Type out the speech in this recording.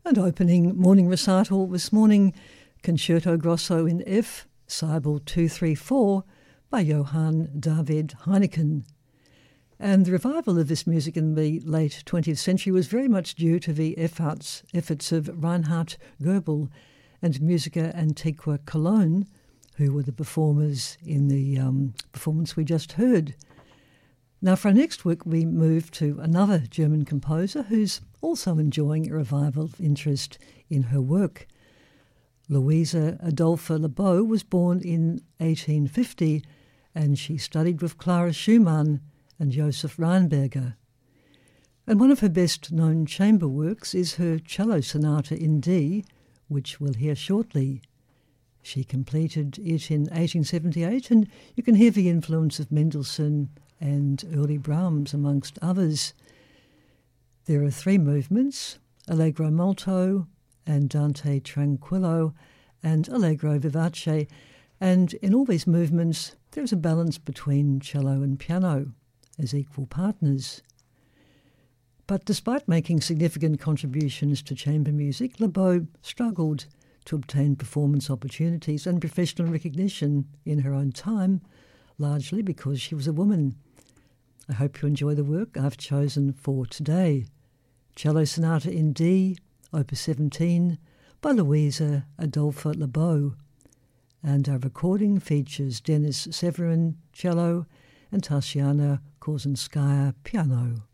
And opening morning recital this morning, Concerto Grosso in F, Seibel 234 by Johann David Heineken. And the revival of this music in the late 20th century was very much due to the efforts of Reinhard Goebel and Musica Antiqua Cologne, who were the performers in the performance we just heard. Now, for our next work, we move to another German composer who's also enjoying a revival of interest in her work. Louisa Adolpha Lebow was born in 1850, and she studied with Clara Schumann and Joseph Rheinberger. And one of her best-known chamber works is her cello sonata in D, which we'll hear shortly. She completed it in 1878, and you can hear the influence of Mendelssohn and early Brahms, amongst others. There are three movements, Allegro molto, Andante tranquillo, and Allegro vivace, and in all these movements there is a balance between cello and piano as equal partners. But despite making significant contributions to chamber music, Lebow struggled to obtain performance opportunities and professional recognition in her own time, largely because she was a woman. I hope you enjoy the work I've chosen for today. Cello Sonata in D, Opus 17, by Louisa Adolpha Lebow. And our recording features Denis Severin, cello, and Tatiana Korzynskaya, piano.